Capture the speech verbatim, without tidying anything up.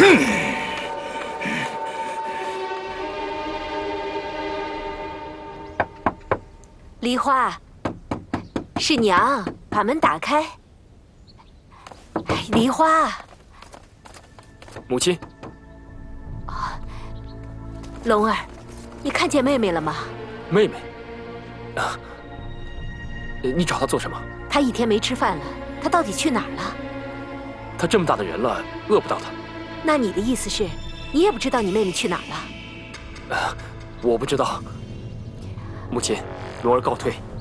梨花，是娘，把门打开。梨花， 母亲。 啊，龙儿，你看见妹妹了吗？ 妹妹。啊，你找她做什么？ 她一天没吃饭了，她到底去哪儿了？ 她这么大的人了，饿不到她。 那你的意思是，你也不知道你妹妹去哪儿了？ 啊，我不知道。母亲，龙儿告退。